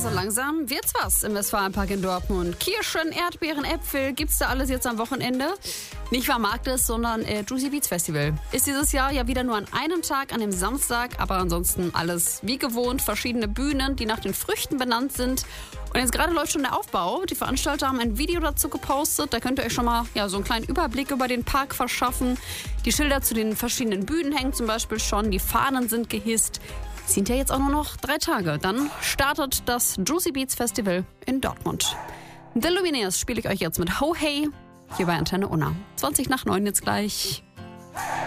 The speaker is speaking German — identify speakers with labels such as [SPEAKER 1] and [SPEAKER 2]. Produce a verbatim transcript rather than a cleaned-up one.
[SPEAKER 1] so langsam wird's was im Westfalenpark in Dortmund. Kirschen, Erdbeeren, Äpfel, gibt's da alles jetzt am Wochenende? Nicht Vermarktes, sondern äh, Juicy Beats Festival. Ist dieses Jahr ja wieder nur an einem Tag, an dem Samstag, aber ansonsten alles wie gewohnt. Verschiedene Bühnen, die nach den Früchten benannt sind. Und jetzt gerade läuft schon der Aufbau. Die Veranstalter haben ein Video dazu gepostet. Da könnt ihr euch schon mal ja, so einen kleinen Überblick über den Park verschaffen. Die Schilder zu den verschiedenen Bühnen hängen zum Beispiel schon. Die Fahnen sind gehisst. Sind ja jetzt auch nur noch drei Tage. Dann startet das Juicy Beats Festival in Dortmund. The Lumineers spiele ich euch jetzt mit Ho Hey hier bei Antenne Unna. zwanzig nach neun jetzt gleich.